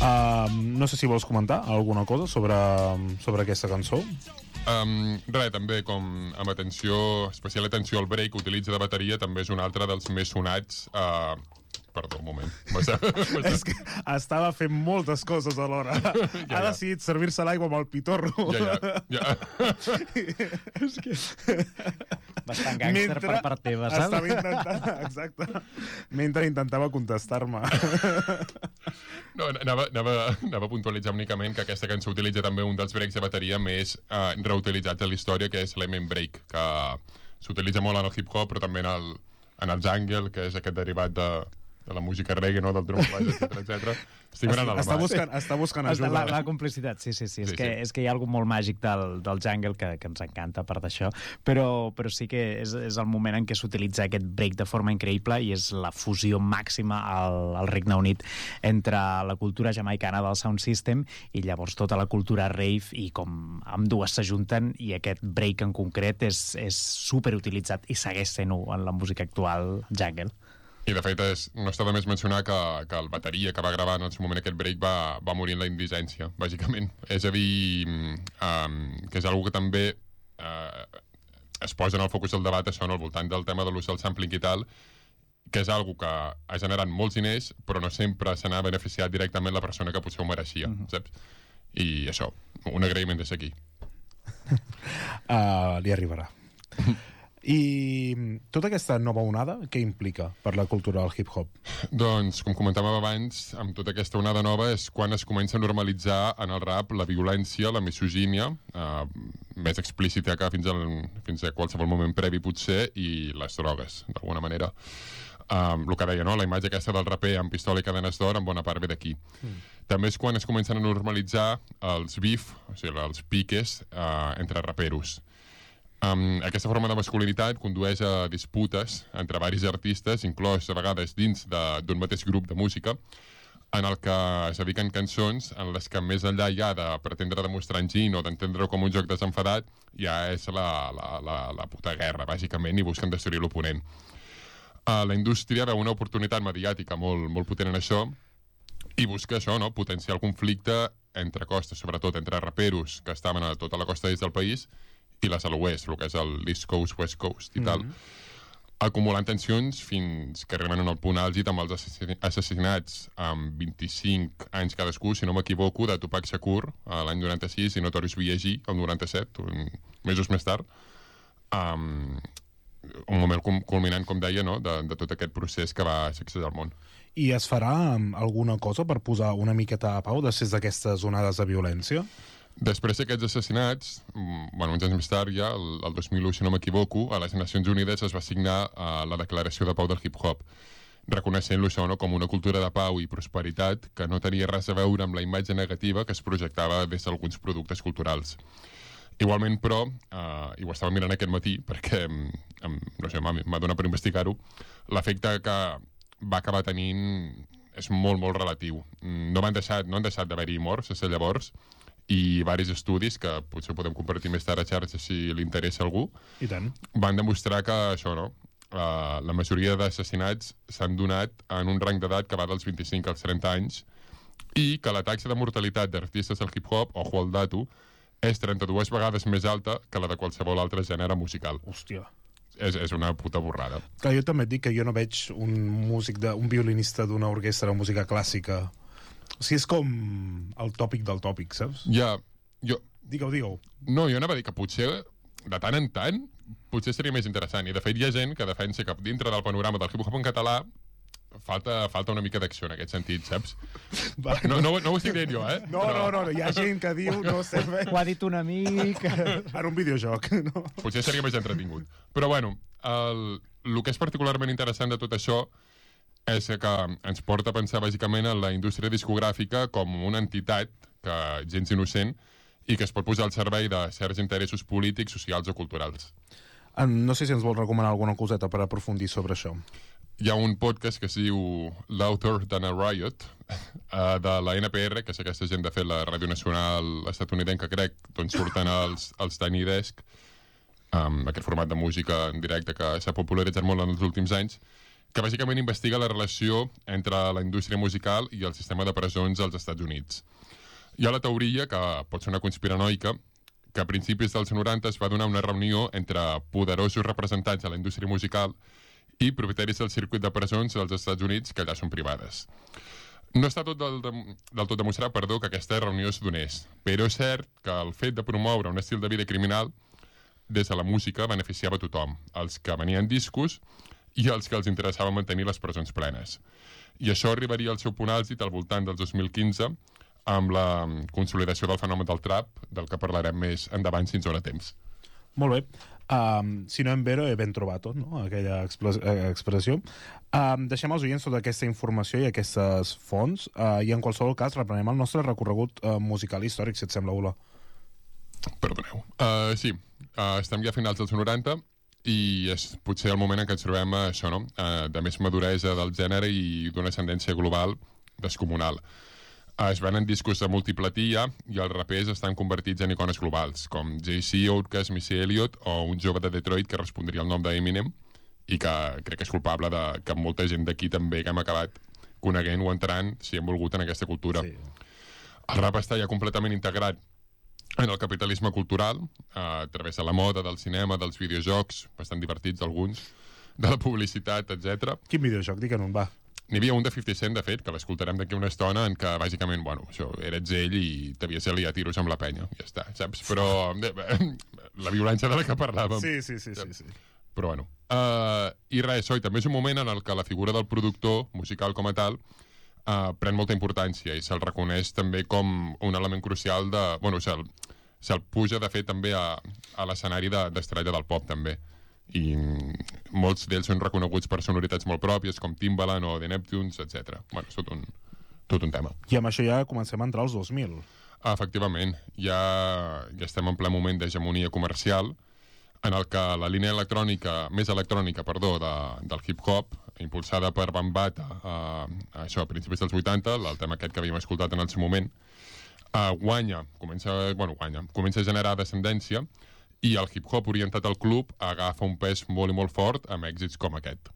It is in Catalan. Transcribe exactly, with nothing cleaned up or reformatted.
Uh, no sé si vols comentar alguna cosa sobre, sobre aquesta cançó. Um, res, també com amb atenció, especial atenció al break que utilitza de bateria, també és un altre dels més sonats. Uh, perdó, un moment. És que estava fent moltes coses alhora. Ja, ja. Ha decidit servir-se l'aigua amb el pitorro. Ja, ja. ja. És que... Bastant gàngster per part teva, saps? Estava intentant... Exacte. Mentre intentava contestar-me. No, anava, anava, anava a puntualitzar únicament que aquesta cançó utilitza també un dels breaks de bateria més uh, reutilitzats a la història, que és l'M Break, que s'utilitza molt en el hip-hop, però també en el, en el jungle, que és aquest derivat de, de la música reggae, no? Del drum baix, etcètera, etcètera. Estic mirant a la està mà. buscant, està buscant ajuda. La, la complicitat, sí, sí, sí. És, sí, que, sí. És que hi ha alguna molt màgic del, del jungle que, que ens encanta, a part d'això, però, però sí que és, és el moment en què s'utilitza aquest break de forma increïble i és la fusió màxima al, al Regne Unit entre la cultura jamaicana del sound system i llavors tota la cultura rave, i com ambdues s'ajunten, i aquest break en concret és, és superutilitzat i segueix sent-ho en la música actual jungle. I de fet és, no està de més mencionar que, que el bateria que va gravar en el seu moment aquest break va, va morir en la indigència, bàsicament. És a dir, um, que és una que també uh, es posa en el focus del debat, això, no, al voltant del tema de l'ús del sampling i tal, que és una que ha generat molts diners, però no sempre se n'ha beneficiat directament la persona que potser ho mereixia, uh-huh. saps? I això, un agraïment des d'aquí. Uh, li arribarà. I tota aquesta nova onada, què implica per la cultura del hip-hop? Doncs, com comentàvem abans, amb tota aquesta onada nova és quan es comença a normalitzar en el rap la violència, la misogínia, eh, més explícita que fins, al, fins a qualsevol moment previ potser, i les drogues, d'alguna manera. Um, el que deia, no? La imatge aquesta del raper amb pistola i cadenes d'or en bona part ve d'aquí. Mm. També és quan es comencen a normalitzar els beef, o sigui, els piques uh, entre raperos. Um, aquesta forma de masculinitat condueix a disputes entre varis artistes, inclòs a vegades dins d'un mateix grup de música, en el que es dediquen cançons en les que més enllà hi ha de pretendre demostrar enginy o d'entendre com un joc desenfadat, ja és la, la, la, la puta guerra, bàsicament, i busquen destruir l'oponent. Uh, la indústria veu una oportunitat mediàtica molt, molt potent en això i busca això, no? Potenciar el conflicte entre costes, sobretot entre raperos que estaven a tota la costa est del país i les a l'oest, el que és l'East Coast, West Coast i mm-hmm. tal, acumulant tensions fins que arriben en el punt àlgid amb els assassinats amb vint-i-cinc anys cadascú, si no m'equivoco, de Tupac Shakur l'any noranta-sis i Notorious B I G el noranta-set, un, mesos més tard. Um, un moment culminant, com deia, no? de, de tot aquest procés que va sacsejar el món. I es farà alguna cosa per posar una miqueta a pau després d'aquestes onades de violència? Després d'aquests assassinats, bueno, uns anys més tard ja, el, el dos mil u, si no m'equivoco, a les Nacions Unides es va signar uh, la Declaració de Pau del Hip-Hop, reconeixent-lo això, no, com una cultura de pau i prosperitat que no tenia res a veure amb la imatge negativa que es projectava des d'alguns productes culturals. Igualment, però, uh, i ho estava mirant aquest matí, perquè um, no sé, m'ha donat per investigar-ho, l'efecte que va acabar tenint és molt, molt relatiu. No han deixat, no han deixat d'haver-hi morts des de llavors, i varis estudis, que potser podem compartir més tard a xarxa si li interessa a algú, I tant. van demostrar que això, no? Uh, la majoria d'assassinats s'han donat en un rang d'edat que va dels vint-i-cinc als trenta anys, i que la taxa de mortalitat d'artistes del hip-hop, ojo al dato, és trenta-dues vegades més alta que la de qualsevol altre gènere musical. Hòstia. És, és una puta borrada. Que jo també et dic que jo no veig un músic de, un violinista d'una orquestra de música clàssica. O sigui, és com el tòpic del tòpic, saps? Ja, jo... Digue-ho, digue-ho. No, jo anava a dir que potser, de tant en tant, potser seria més interessant. I de fet hi ha gent que defensa que dintre del panorama del hip-hop en català falta, falta una mica d'acció en aquest sentit, saps? Va, no, no, no ho estic dient jo, eh? No, Però... no, no, hi ha gent que diu... No sé, ho ha dit un amic... Ara un videojoc, no? Potser seria més entretingut. Però bueno, el, el que és particularment interessant de tot això és que ens porta a pensar bàsicament en la indústria discogràfica com una entitat que gens innocent i que es pot posar al servei de certs interessos polítics, socials o culturals. No sé si ens vol recomanar alguna coseta per aprofundir sobre això. Hi ha un podcast que es diu Louder Than a Riot, de la N P R, que és aquesta gent de fet la Ràdio Nacional estatunidenca, crec, d'on surten els, els Tiny Desk, amb aquest format de música en directe que s'ha popularitzat molt en els últims anys, que bàsicament investiga la relació entre la indústria musical i el sistema de presons als Estats Units. Hi ha la teoria, que pot ser una conspiranoica, que a principis dels noranta es va donar una reunió entre poderosos representants de la indústria musical i propietaris del circuit de presons dels Estats Units, que allà són privades. No està tot del, del tot demostrat, perdó, que aquesta reunió es donés, però és cert que el fet de promoure un estil de vida criminal des de la música beneficiava a tothom, els que venien discos i els que els interessava mantenir les presons plenes. I això arribaria al seu punt àlgid al voltant del dos mil quinze, amb la consolidació del fenomen del trap, del que parlarem més endavant si ens dona temps. Molt bé. Um, si no en vero, he ben trobat tot, no? Aquella expressió. Um, deixem als oients tota aquesta informació i aquestes fonts, uh, i en qualsevol cas reprenem el nostre recorregut uh, musical històric, si et sembla, Ula. Perdoneu. Uh, sí, uh, estem ja a finals dels noranta i és potser el moment en què ens trobem uh, això, no? Uh, de més maduresa del gènere i d'una ascendència global descomunal. Uh, es venen discos de multiplatí i els rapers estan convertits en icones globals, com Jay-Z, Outkast, Missy Elliott o un jove de Detroit que respondria al nom d'Eminem i que crec que és culpable de que molta gent d'aquí també que hem acabat coneguent o entrant, si hem volgut, en aquesta cultura. Sí. El rap està ja completament integrat en el capitalisme cultural, a través de la moda, del cinema, dels videojocs, bastant divertits alguns, de la publicitat, etcètera. Quin videojoc? Digue'n un, va. N'hi havia un de fifty cent, de fet, que l'escoltarem d'aquí una estona, en què, bàsicament, bueno, això, eres ell i t'havies de liar tiros amb la penya, ja està, saps? Però la violència de la que parlàvem. Sí, sí, sí, sí, sí. Però bueno. Uh, I res, oi, també és un moment en el que la figura del productor musical com a tal Uh, pren molta importància i se'l reconeix també com un element crucial de... Bueno, se'l se puja, de fet, també a, a l'escenari d'estrella del pop, també. I molts d'ells són reconeguts per sonoritats molt pròpies, com Timbaland o The Neptunes, etcètera. Bueno, és tot un, tot un tema. I amb això ja comencem a entrar als dos mil. Uh, efectivament. Ja, ja estem en ple moment d'hegemonia comercial, en el que la línia electrònica, més electrònica, perdó, de, del hip-hop, impulsada per Bambaataa, uh, això a principis dels vuitanta, el tema aquest que havíem escoltat en el seu moment, uh, guanya, comença, bueno, guanya, comença a generar descendència i el hip-hop orientat al club agafa un pes molt i molt fort amb èxits com aquest.